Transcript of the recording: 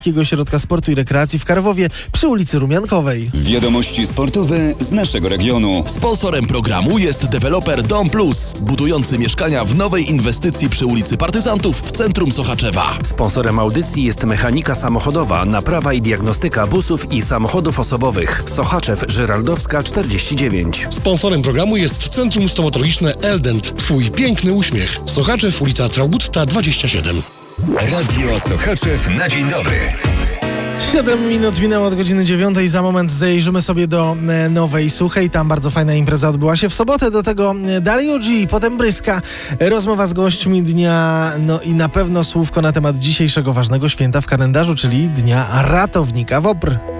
Ośrodka Sportu i Rekreacji w Karwowie przy ulicy Rumiankowej. Wiadomości sportowe z naszego regionu. Sponsorem programu jest deweloper Dom Plus, budujący mieszkania w nowej inwestycji przy ulicy Partyzantów w centrum Sochaczewa. Sponsorem audycji jest Mechanika Samochodowa, naprawa i diagnostyka busów i samochodów osobowych. Sochaczew, Żyraldowska 49. Sponsorem programu jest Centrum Stomatologiczne Eldent. Twój piękny uśmiech. Sochaczew, ulica Traugutta 27. Radio Sochaczew na dzień dobry. 7 minut minęło od godziny 9. Za moment zajrzymy sobie do Nowej Suchej. Tam bardzo fajna impreza odbyła się w sobotę. Do tego Dario G, potem Bryska, rozmowa z gośćmi dnia, no i na pewno słówko na temat dzisiejszego ważnego święta w kalendarzu, czyli Dnia Ratownika WOPR.